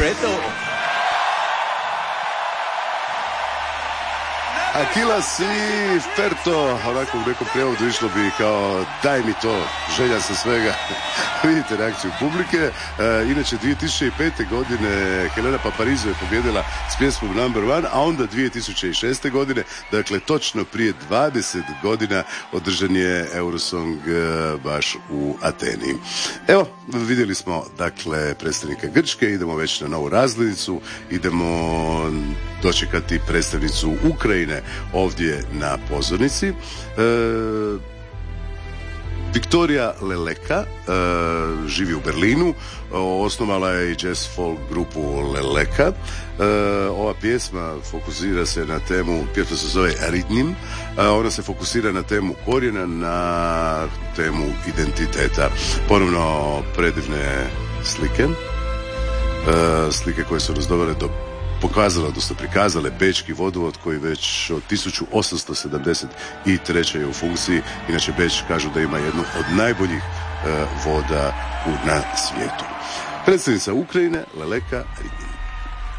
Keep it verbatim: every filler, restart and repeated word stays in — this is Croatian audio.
interpreto. Akila si Ferto, onako u nekom prijevodu išlo bi kao daj mi to, želja sa svega. Vidite reakciju publike. E, inače dvije tisuće pete godine Helena Paparizo je pobjedila s pjesmom Number One, a onda dvije tisuće šeste godine, dakle točno prije dvadeset godina, održan je Eurosong e, baš u Ateni. Evo, vidjeli smo dakle predstavnika Grčke, idemo već na novu razglednicu, idemo dočekati predstavnicu Ukrajine ovdje na pozornici. E, Viktorija Leleka e, živi u Berlinu, osnovala je i jazz folk grupu Leleka. E, ova pjesma fokusira se na temu, pjesma se zove Aritnim, e, ona se fokusira na temu korijena, na temu identiteta. Ponovno predivne slike, e, slike koje su nas dovele do pokazala, odnosno prikazale Bečki vodovod koji već od tisuću osamsto sedamdeset treće je u funkciji. Inače Beč kažu da ima jednu od najboljih e, voda u, na svijetu. Predstavnica Ukrajine Leleka Aritnim.